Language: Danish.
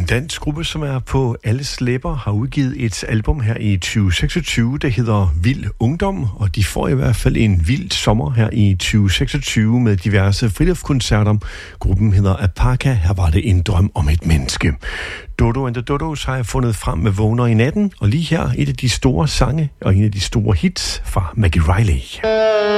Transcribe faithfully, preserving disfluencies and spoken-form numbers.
En dansk gruppe, som er på alles læber, har udgivet et album her i tyve seksogtyve, der hedder Vild Ungdom, og de får i hvert fald en vild sommer her i tyve seksogtyve med diverse friluftskoncerter. Gruppen hedder Apaka, her var det en drøm om et menneske. Dodo and the Dodos har jeg fundet frem med Vågner i natten, og lige her et af de store sange og en af de store hits fra Maggie Riley.